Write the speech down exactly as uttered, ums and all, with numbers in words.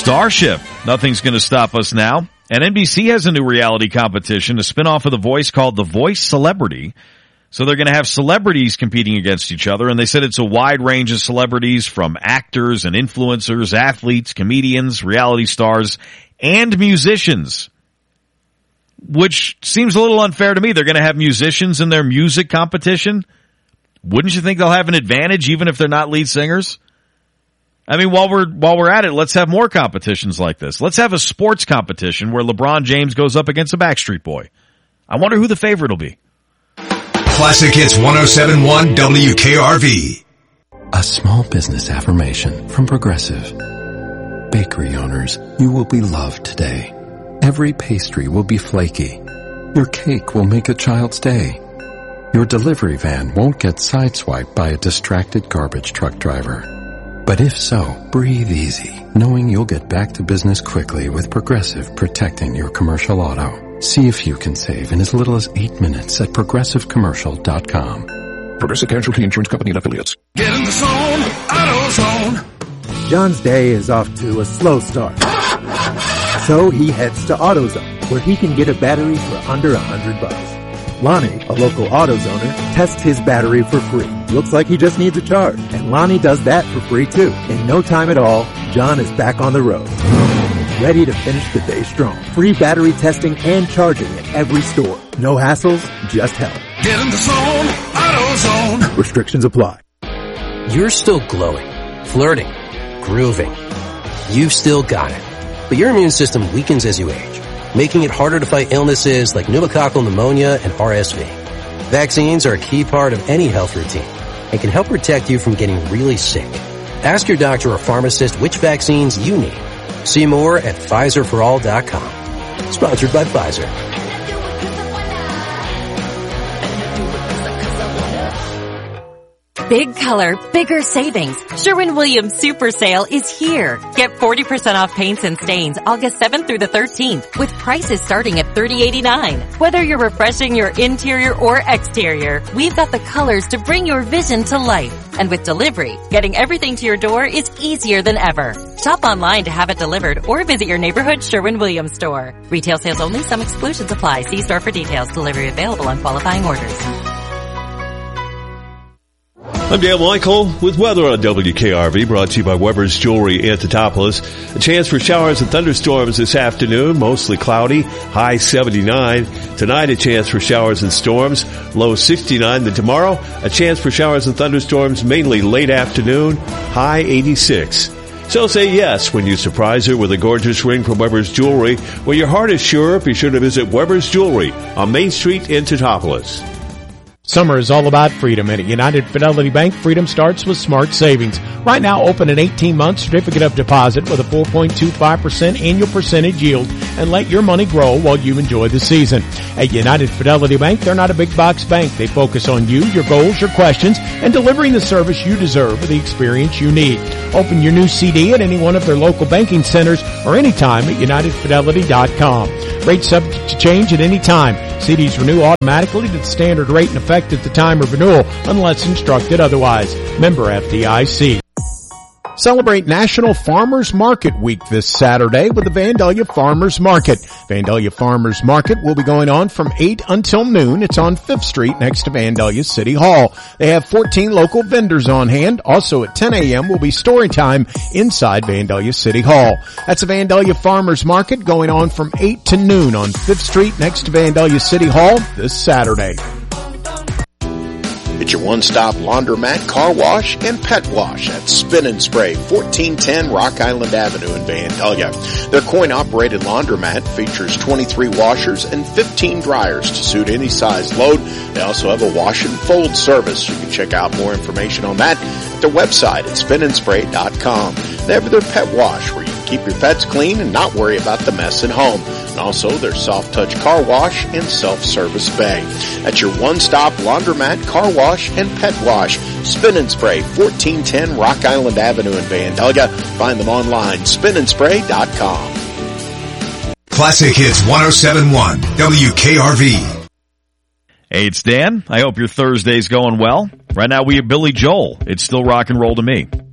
Starship. Nothing's going to stop us now. And N B C has a new reality competition, a spinoff of The Voice called The Voice Celebrity. So they're going to have celebrities competing against each other, and they said it's a wide range of celebrities from actors and influencers, athletes, comedians, reality stars, and musicians. Which seems a little unfair to me. They're going to have musicians in their music competition. Wouldn't you think they'll have an advantage even if they're not lead singers? I mean, while we're, while we're at it, let's have more competitions like this. Let's have a sports competition where LeBron James goes up against a Backstreet Boy. I wonder who the favorite will be. Classic Hits one oh seven point one W K R V. A small business affirmation from Progressive. Bakery owners, you will be loved today. Every pastry will be flaky. Your cake will make a child's day. Your delivery van won't get sideswiped by a distracted garbage truck driver. But if so, breathe easy, knowing you'll get back to business quickly with Progressive protecting your commercial auto. See if you can save in as little as eight minutes at progressive commercial dot com. Progressive Casualty Insurance Company and Affiliates. Get in the zone, AutoZone. John's day is off to a slow start. So he heads to AutoZone, where he can get a battery for under a hundred bucks. Lonnie, a local AutoZoner, tests his battery for free. Looks like he just needs a charge, and Lonnie does that for free too. In no time at all, John is back on the road, ready to finish the day strong. Free battery testing and charging at every store. No hassles, just help. Get in the zone, AutoZone. Restrictions apply. You're still glowing, flirting, grooving. You've still got it. But your immune system weakens as you age, making it harder to fight illnesses like pneumococcal pneumonia and R S V. Vaccines are a key part of any health routine and can help protect you from getting really sick. Ask your doctor or pharmacist which vaccines you need. See more at Pfizer for all dot com. Sponsored by Pfizer. Big color, bigger savings. Sherwin-Williams Super Sale is here. Get forty percent off paints and stains August seventh through the thirteenth with prices starting at thirty eighty-nine. Whether you're refreshing your interior or exterior, we've got the colors to bring your vision to life. And with delivery, getting everything to your door is easier than ever. Shop online to have it delivered or visit your neighborhood Sherwin-Williams store. Retail sales only. Some exclusions apply. See store for details. Delivery available on qualifying orders. I'm Dan Michael with weather on W K R V, brought to you by Weber's Jewelry at Antotopolis. A chance for showers and thunderstorms this afternoon, mostly cloudy, high seventy-nine. Tonight, a chance for showers and storms, low sixty-nine. Then tomorrow, a chance for showers and thunderstorms, mainly late afternoon, high eighty-six. So say yes when you surprise her with a gorgeous ring from Weber's Jewelry. When your heart is sure, be sure to visit Weber's Jewelry on Main Street in Antotopolis. Summer is all about freedom, and at United Fidelity Bank, freedom starts with smart savings. Right now, open an eighteen-month certificate of deposit with a four point two five percent annual percentage yield and let your money grow while you enjoy the season. At United Fidelity Bank, they're not a big box bank. They focus on you, your goals, your questions, and delivering the service you deserve with the experience you need. Open your new C D at any one of their local banking centers or anytime at united fidelity dot com. Rates subject to change at any time. C Ds renew automatically to the standard rate in effect at the time of renewal unless instructed otherwise. Member F D I C. Celebrate National Farmers Market Week this Saturday with the Vandalia Farmers Market. Vandalia Farmers Market will be going on from eight until noon. It's on Fifth Street next to Vandalia City Hall. They have fourteen local vendors on hand. Also at ten a.m. will be story time inside Vandalia City Hall. That's the Vandalia Farmers Market going on from eight to noon on Fifth Street next to Vandalia City Hall this Saturday. It's your one-stop laundromat, car wash, and pet wash at Spin and Spray, fourteen ten Rock Island Avenue in Vandalia. Their coin-operated laundromat features twenty-three washers and fifteen dryers to suit any size load. They also have a wash and fold service. You can check out more information on that at their website at spin and spray dot com. They have their pet wash where you can keep your pets clean and not worry about the mess at home. And also their soft touch car wash and self-service bay. That's your one-stop laundromat, car wash, and pet wash. Spin and Spray, fourteen ten Rock Island Avenue in Vandalia. Find them online, spin and spray dot com. Classic Hits one oh seven point one W K R V. Hey, it's Dan. I hope your Thursday's going well. Right now we have Billy Joel. It's still rock and roll to me.